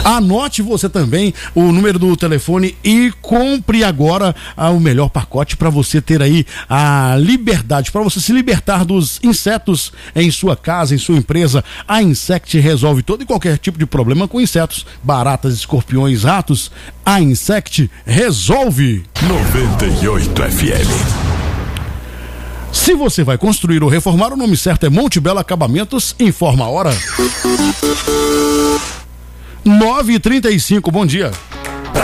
Anote você também o número do telefone e compre agora o melhor pacote para você ter aí a liberdade, para você se libertar dos insetos em sua casa, em sua empresa. A Insect resolve todo e qualquer tipo de problema com insetos, baratas, escorpiões, ratos. A Insect resolve. 98 FM. Se você vai construir ou reformar, o nome certo é Monte Belo Acabamentos. Informa a hora. 9h35, bom dia.